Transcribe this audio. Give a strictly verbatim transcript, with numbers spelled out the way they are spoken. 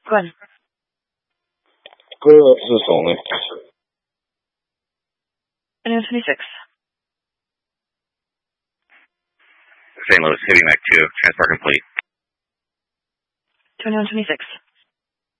Go ahead. Clear access only. twenty-one twenty-six. Saint Louis, Heavy Mac two, transport complete. twenty-one twenty-six.